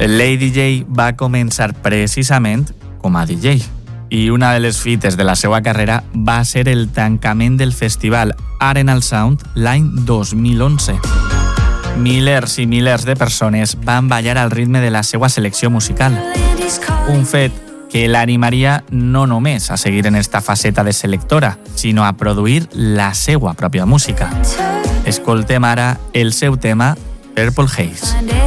Lady J va començar precisament com a DJ i una de les fites de la seva carrera va ser el tancament del festival Arenal Sound l'any 2011. Milers i milers de persones van ballar al ritme de la seva selecció musical. Un fet que l'animaria no només a seguir en esta faceta de selectora, sinó a produir la seva pròpia música. Escoltem ara el seu tema Purple Haze.